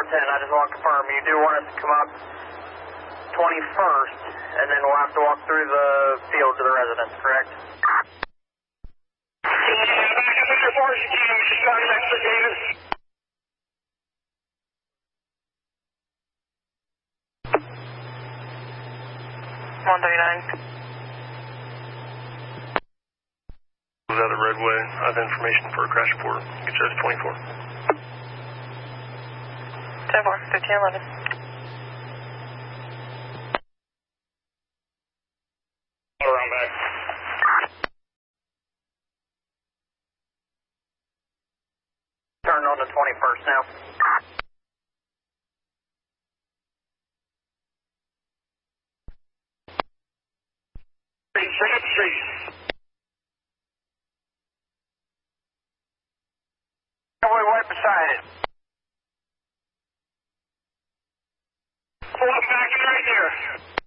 I just want to confirm, you do want us to come up 21st, and then we'll have to walk through the field to the residence, correct? Yeah, back up as far as you can. Just got next to David. Was out of the roadway. I have information for a crash report. Get you as 24. 10-4, 1511. Around back. Turn on the 21st now. Second Street. Right beside it. Pull up back in right here.